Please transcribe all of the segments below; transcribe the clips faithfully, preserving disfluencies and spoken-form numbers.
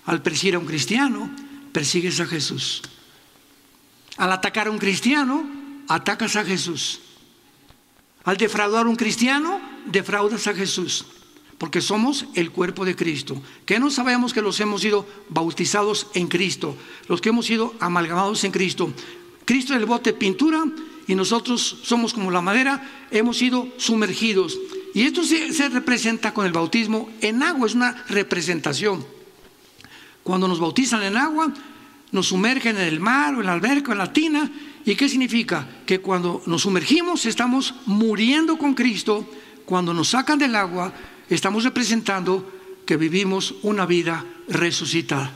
Al perseguir a un cristiano, persigues a Jesús. Al atacar a un cristiano, atacas a Jesús. Al defraudar a un cristiano, defraudas a Jesús. Porque somos el cuerpo de Cristo. Que no sabemos que los hemos sido bautizados en Cristo, los que hemos sido amalgamados en Cristo. Cristo es el bote de pintura y nosotros somos como la madera, hemos sido sumergidos. Y esto se, se representa con el bautismo en agua, es una representación. Cuando nos bautizan en agua, nos sumergen en el mar o en la alberca o en la tina. ¿Y qué significa? Que cuando nos sumergimos estamos muriendo con Cristo. Cuando nos sacan del agua, estamos representando que vivimos una vida resucitada.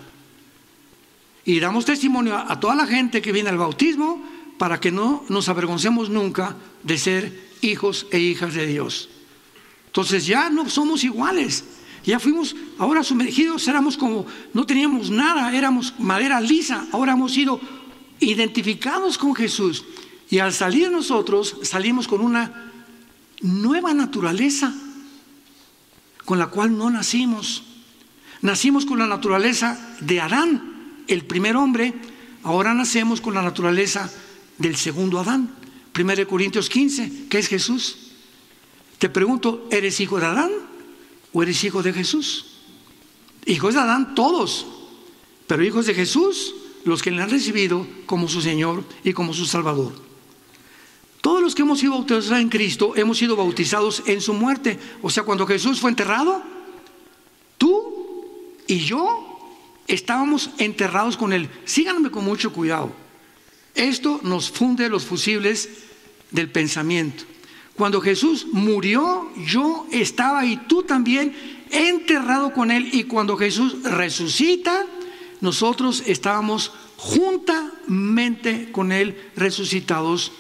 Y damos testimonio a toda la gente que viene al bautismo para que no nos avergoncemos nunca de ser hijos e hijas de Dios. Entonces ya no somos iguales. Ya fuimos ahora sumergidos, éramos como, no teníamos nada, éramos madera lisa. Ahora hemos sido identificados con Jesús. Y al salir nosotros, salimos con una nueva naturaleza con la cual no nacimos. Nacimos con la naturaleza de Adán, el primer hombre. Ahora nacemos con la naturaleza del segundo Adán. primera Corintios quince, ¿qué es Jesús? Te pregunto, ¿eres hijo de Adán o eres hijo de Jesús? Hijos de Adán todos, pero hijos de Jesús, los que le han recibido como su Señor y como su Salvador. Todos los que hemos sido bautizados en Cristo hemos sido bautizados en su muerte. O sea, cuando Jesús fue enterrado, tú y yo estábamos enterrados con Él. Síganme con mucho cuidado. Esto nos funde los fusibles del pensamiento. Cuando Jesús murió, yo estaba y tú también enterrado con Él. Y cuando Jesús resucita, nosotros estábamos juntamente con Él resucitados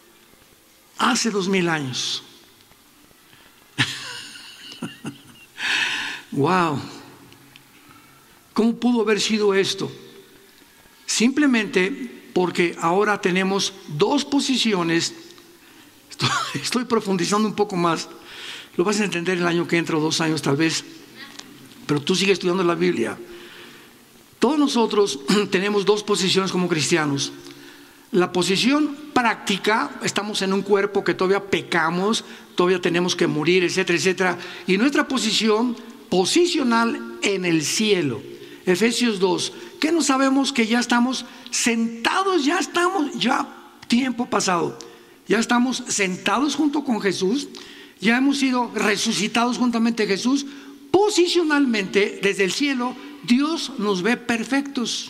hace dos mil años. Wow. ¿Cómo pudo haber sido esto? Simplemente porque ahora tenemos dos posiciones. Estoy, estoy profundizando un poco más. Lo vas a entender el año que entra, o dos años tal vez. Pero tú sigues estudiando la Biblia. Todos nosotros tenemos dos posiciones como cristianos. La posición práctica, estamos en un cuerpo que todavía pecamos, todavía tenemos que morir, etcétera, etcétera. Y nuestra posición posicional en el cielo. Efesios dos, que no sabemos que ya estamos sentados, ya estamos, ya tiempo pasado, ya estamos sentados junto con Jesús, ya hemos sido resucitados juntamente a Jesús. Posicionalmente, desde el cielo, Dios nos ve perfectos.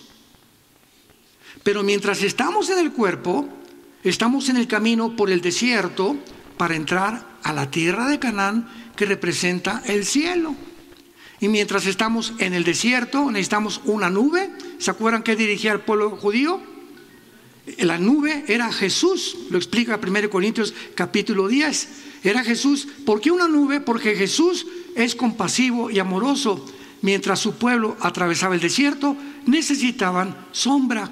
Pero mientras estamos en el cuerpo, estamos en el camino por el desierto para entrar a la tierra de Canaán, que representa el cielo. Y mientras estamos en el desierto, necesitamos una nube. ¿Se acuerdan qué dirigía al pueblo judío? La nube era Jesús, lo explica primera Corintios capítulo diez. Era Jesús. ¿Por qué una nube? porque Jesús es compasivo y amoroso. Mientras su pueblo atravesaba el desierto, necesitaban sombra,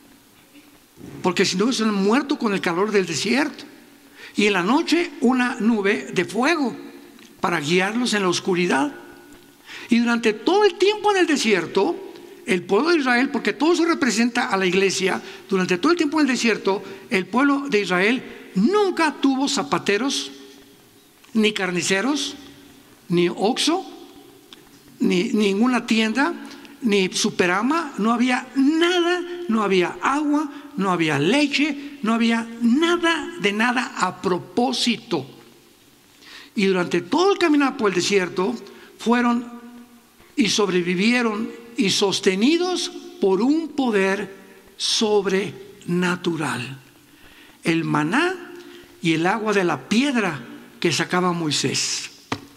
porque si no se han muerto con el calor del desierto. Y en la noche una nube de fuego para guiarlos en la oscuridad. Y durante todo el tiempo en el desierto, el pueblo de Israel, porque todo eso representa a la iglesia, durante todo el tiempo en el desierto, el pueblo de Israel nunca tuvo zapateros, ni carniceros, ni Oxxo, ni ninguna tienda, ni Superama. No había nada, no había agua, no había leche, no había nada de nada a propósito. Y durante todo el caminar por el desierto fueron y sobrevivieron y sostenidos por un poder sobrenatural. El maná y el agua de la piedra que sacaba Moisés.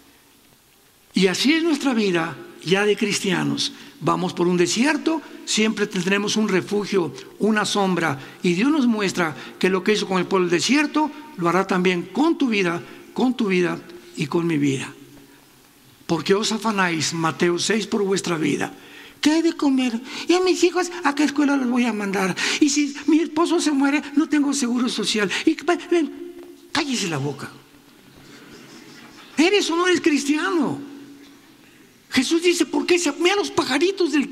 Y así es nuestra vida ya de cristianos. Vamos por un desierto, siempre tendremos un refugio, una sombra. Y Dios nos muestra que lo que hizo con el pueblo del desierto, lo hará también con tu vida, con tu vida y con mi vida. Porque os afanáis, Mateo seis, por vuestra vida. ¿Qué hay de comer? ¿Y a mis hijos a qué escuela los voy a mandar? Y si mi esposo se muere, no tengo seguro social. Y, ven, cállese la boca. ¿Eres o no eres cristiano? Jesús dice, ¿por qué? Mira los pajaritos del